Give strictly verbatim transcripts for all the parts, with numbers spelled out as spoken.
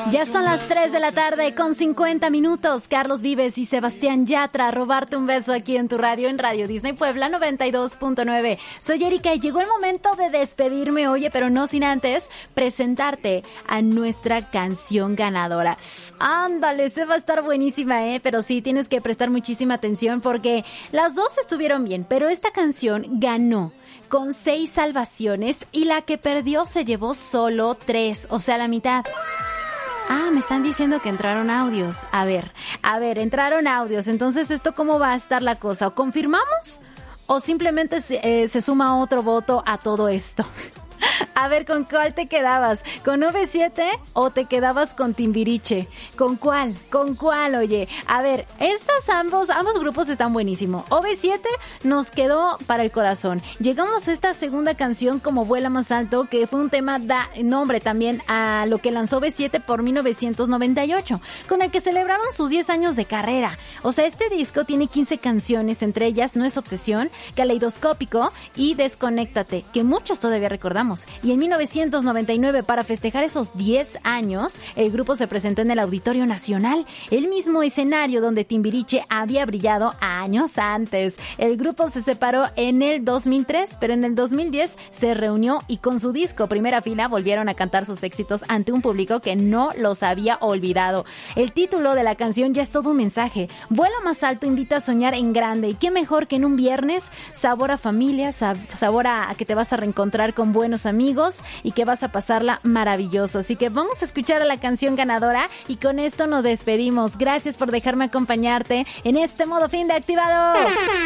Ya son las tres de la tarde con cincuenta minutos. Carlos Vives y Sebastián Yatra, robarte un beso aquí en tu radio, en Radio Disney Puebla noventa y dos punto nueve. Soy Erika y llegó el momento de despedirme, oye, pero no sin antes presentarte a nuestra canción ganadora. Ándale, se va a estar buenísima, ¿eh? Pero sí, tienes que prestar muchísima atención porque las dos estuvieron bien, pero esta canción ganó con seis salvaciones y la que perdió se llevó solo tres, o sea, la mitad. Ah, me están diciendo que entraron audios. A ver, a ver, entraron audios. Entonces, ¿esto cómo va a estar la cosa? ¿O confirmamos? ¿O simplemente se, eh, se suma otro voto a todo esto? A ver, ¿con cuál te quedabas? ¿Con O V siete o te quedabas con Timbiriche? ¿Con cuál? ¿Con cuál, oye? A ver, estos ambos, ambos grupos están buenísimos. O V siete nos quedó para el corazón. Llegamos a esta segunda canción como Vuela Más Alto, que fue un tema da nombre también a lo que lanzó O V siete por mil novecientos noventa y ocho, con el que celebraron sus diez años de carrera. O sea, este disco tiene quince canciones, entre ellas No es Obsesión, Caleidoscópico y Desconéctate, que muchos todavía recordamos. Y en mil novecientos noventa y nueve, para festejar esos diez años, el grupo se presentó en el Auditorio Nacional, el mismo escenario donde Timbiriche había brillado años antes. El grupo se separó en el dos mil tres, pero en el dos mil diez se reunió y con su disco Primera Fila volvieron a cantar sus éxitos ante un público que no los había olvidado. El título de la canción ya es todo un mensaje. Vuela Más Alto invita a soñar en grande, y qué mejor que en un viernes, sabor a familia, sab- sabor a, a que te vas a reencontrar con buenos amigos y que vas a pasarla maravilloso. Así que vamos a escuchar a la canción ganadora y con esto nos despedimos. Gracias por dejarme acompañarte en este modo fin de activado.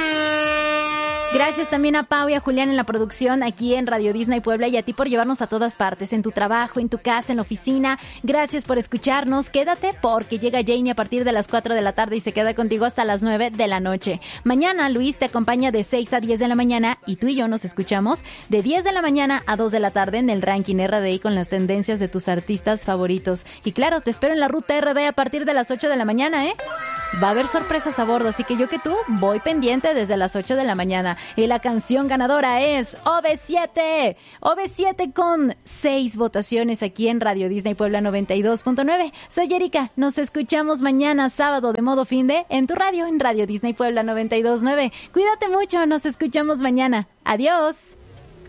Gracias también a Pau y a Julián en la producción aquí en Radio Disney Puebla, y a ti por llevarnos a todas partes, en tu trabajo, en tu casa, en la oficina. Gracias por escucharnos. Quédate porque llega Janie a partir de las cuatro de la tarde y se queda contigo hasta las nueve de la noche. Mañana Luis te acompaña de seis a diez de la mañana y tú y yo nos escuchamos de diez de la mañana a dos de la tarde en el Ranking R D I con las tendencias de tus artistas favoritos. Y claro, te espero en la Ruta R D a partir de las ocho de la mañana, ¿eh? Va a haber sorpresas a bordo, así que yo que tú voy pendiente desde las ocho de la mañana. Y la canción ganadora es O V siete. O V siete con seis votaciones aquí en Radio Disney Puebla noventa y dos punto nueve. Soy Erika, nos escuchamos mañana sábado de modo fin de en tu radio, en Radio Disney Puebla noventa y dos punto nueve. Cuídate mucho, nos escuchamos mañana. Adiós.